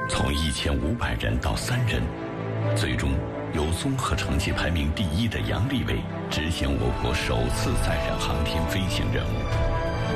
从1500人到3人，最终由综合成绩排名第1的杨利伟执行我国首次载人航天飞行任务。